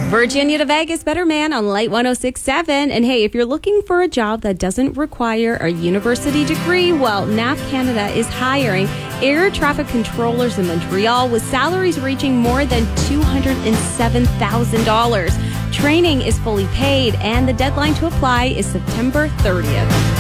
Virginia to Vegas, Better Man on Light 106.7. And hey, if you're looking for a job that doesn't require a university degree, well, NAV Canada is hiring air traffic controllers in Montreal with salaries reaching more than $207,000. Training is fully paid, and the deadline to apply is September 30th.